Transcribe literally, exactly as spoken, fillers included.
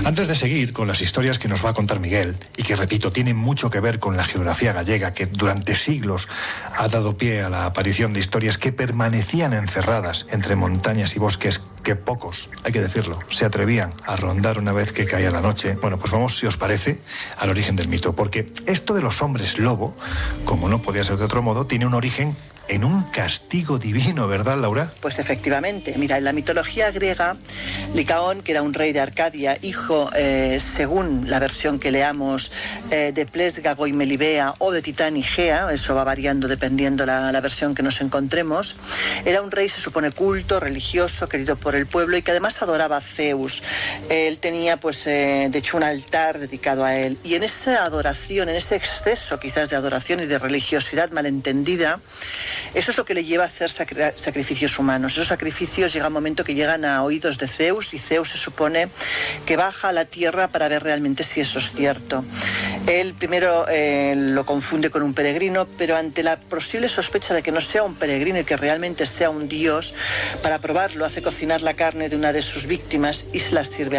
Antes de seguir con las historias que nos va a contar Miguel, y que, repito, tienen mucho que ver con la geografía gallega, que durante siglos ha dado pie a la aparición de historias que permanecían encerradas entre montañas y bosques que pocos, hay que decirlo, se atrevían a rondar una vez que caía la noche. Bueno, pues vamos, si os parece, al origen del mito, porque esto de los hombres lobo, como no podía ser de otro modo, tiene un origen en un castigo divino, ¿verdad, Laura? Pues efectivamente. Mira, en la mitología griega, Licaón, que era un rey de Arcadia, hijo, eh, según la versión que leamos, eh, de Plésgago y Melibea o de Titán y Gea, eso va variando dependiendo la, la versión que nos encontremos, era un rey, se supone, culto, religioso, querido por el pueblo y que además adoraba a Zeus. Él tenía, pues, eh, de hecho, un altar dedicado a él. Y en esa adoración, en ese exceso quizás de adoración y de religiosidad malentendida, eso es lo que le lleva a hacer sacri- sacrificios humanos. Esos sacrificios llega un momento que llegan a oídos de Zeus y Zeus se supone que baja a la tierra para ver realmente si eso es cierto. Él primero eh, lo confunde con un peregrino, pero ante la posible sospecha de que no sea un peregrino y que realmente sea un dios, para probarlo hace cocinar la carne de una de sus víctimas y se la sirve